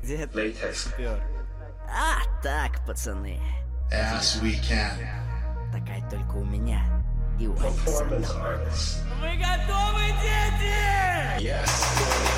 Где ты Latex. пёр? А, так, пацаны. As we can. Такая только у меня и у Performance artists. Вы готовы, дети? Yes.